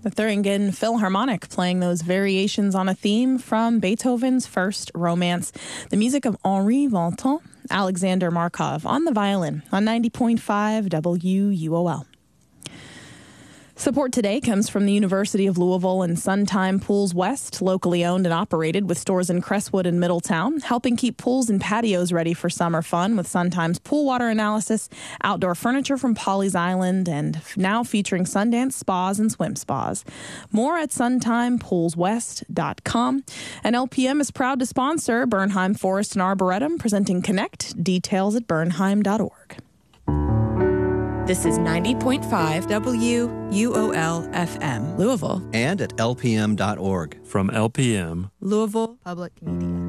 The Thuringen Philharmonic playing those variations on a theme from Beethoven's First Romance. The music of Henri Valton, Alexander Markov on the violin on 90.5 WUOL. Support today comes from the University of Louisville and Suntime Pools West, locally owned and operated with stores in Crestwood and Middletown, helping keep pools and patios ready for summer fun with Suntime's pool water analysis, outdoor furniture from Polly's Island, and now featuring Sundance spas and swim spas. More at suntimepoolswest.com. And LPM is proud to sponsor Bernheim Forest and Arboretum, presenting Connect. Details at bernheim.org. This is 90.5 WUOL FM, Louisville. And at lpm.org. From LPM, Louisville Public Media.